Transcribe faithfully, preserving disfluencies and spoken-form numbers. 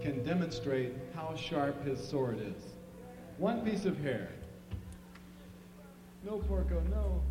can demonstrate how sharp his sword is. One piece of hair. No, Porco, no.